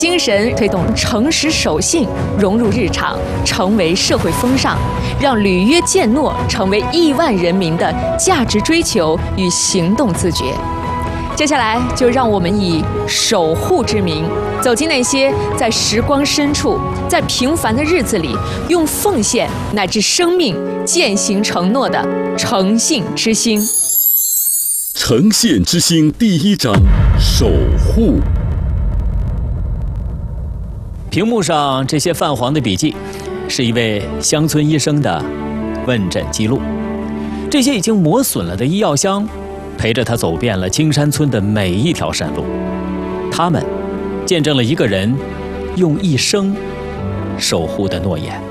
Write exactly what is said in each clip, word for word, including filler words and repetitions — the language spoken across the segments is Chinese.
精神推动诚实守信融入日常，成为社会风尚，让履约践诺成为亿万人民的价值追求与行动自觉。接下来，就让我们以守护之名，走进那些在时光深处，在平凡的日子里，用奉献乃至生命践行承诺的诚信之星。 诚信之星第一章：守护。 屏幕上这些泛黄的笔记，是一位乡村医生的问诊记录。这些已经磨损了的医药箱，陪着他走遍了青山村的每一条山路。他们见证了一个人用一生守护的诺言。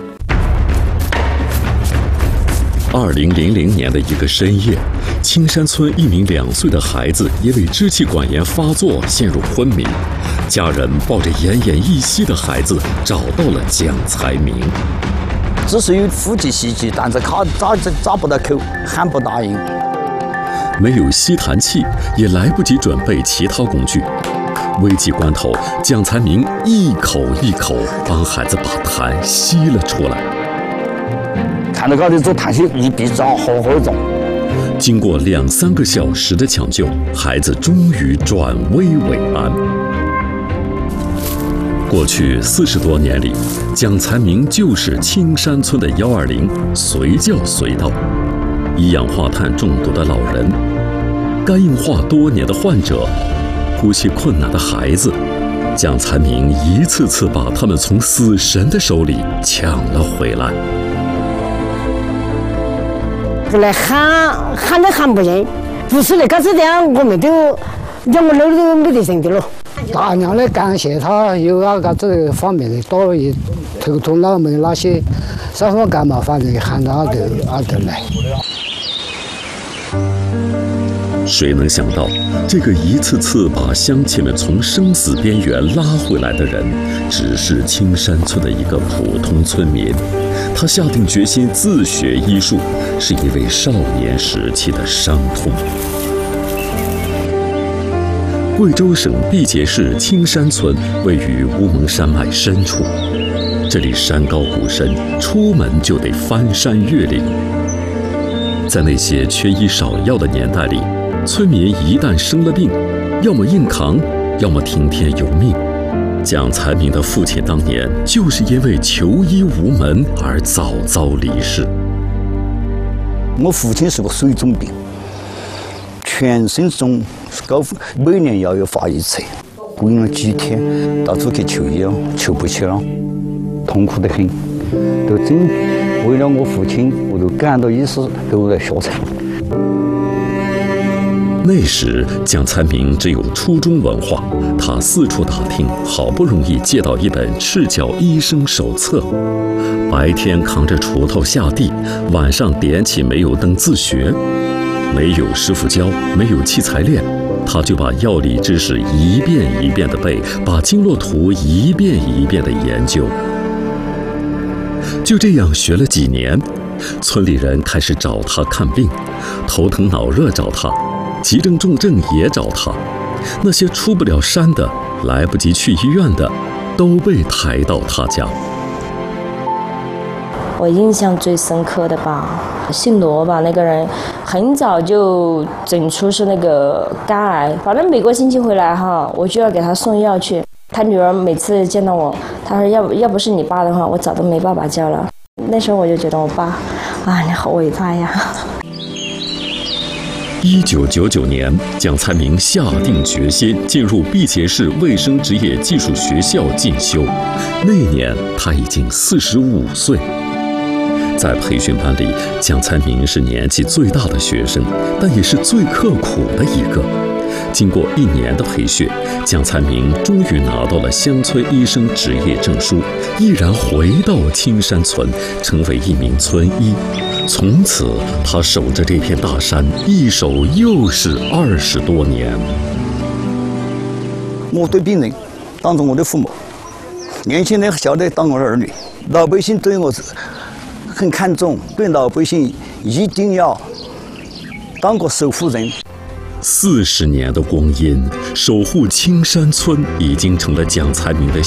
二零零零年的一个深夜，青山村一名两岁的孩子因为支气管炎发作陷入昏迷，家人抱着奄奄一息的孩子找到了蒋才明。 只是有呼吸吸气，但是他找找不到口，喊不答应。 没有吸痰器，也来不及准备其他工具。危急关头，蒋才明一口一口帮孩子把痰吸了出来。 看到高头做痰吸，一闭着，好好重。 经过两三个小时的抢救，孩子终于转危为安。过去四十多年里，蒋才明就是青山村的幺二零，随叫随到。一氧化碳中毒的老人，肝硬化多年的患者，呼吸困难的孩子，蒋才明一次次把他们从死神的手里抢了回来。 后来喊喊都喊不见，不是那个子的，我们都让我老都没得人的了。 大量的感谢他有那个这方面的多一头痛脑门那些伤风感冒，反正喊他都他都来。 谁能想到，这个一次次把乡亲们从生死边缘拉回来的人，只是青山村的一个普通村民。他下定决心自学医术，是因为少年时期的伤痛。贵州省毕节市青山村位于乌蒙山脉深处，这里山高谷深，出门就得翻山越岭。在那些缺医少药的年代里，村民一旦生了病，要么硬扛，要么听天由命。蒋才明的父亲当年就是因为求医无门而早早离世。 我父亲是个水肿病，全身肿，高每年要有发一次，跪了几天，到处去求医，求不起了，痛苦得很。都真为了我父亲，我都赶到医师给我来学成。 那时，蒋才明只有初中文化，他四处打听，好不容易借到一本赤脚医生手册。白天扛着锄头下地，晚上点起煤油灯自学。没有师傅教，没有器材练，他就把药理知识一遍一遍地背，把经络图一遍一遍地研究。就这样学了几年，村里人开始找他看病，头疼脑热找他。急症重症也找他，那些出不了山的、来不及去医院的，都被抬到他家。 我印象最深刻的吧，姓罗吧，那个人很早就诊出是那个肝癌，反正每个星期回来哈，我就要给他送药去。他女儿每次见到我，他说要不要不是你爸的话，我早都没爸爸叫了。那时候我就觉得我爸，啊，你好伟大呀。 一九九九年，蒋才明下定决心进入毕节市卫生职业技术学校进修。那年他已经四十五岁。在培训班里，蒋才明是年纪最大的学生，但也是最刻苦的一个。经过一年的培训，蒋才明终于拿到了乡村医生执业证书，毅然回到青山村，成为一名村医。从此，他守着这片大山，一守又是二十多年。 我对病人当做我的父母，年轻人晓得当我的儿女，老百姓对我很看重，对老百姓一定要当个守护人。 四十年的光阴，守护青山村已经成了蒋才明的